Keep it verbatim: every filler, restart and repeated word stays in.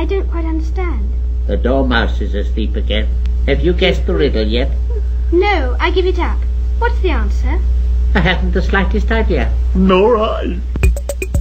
I don't quite understand. The Dormouse is asleep again. Have you guessed the riddle yet? No, I give it up. What's the answer? I haven't the slightest idea. Nor I.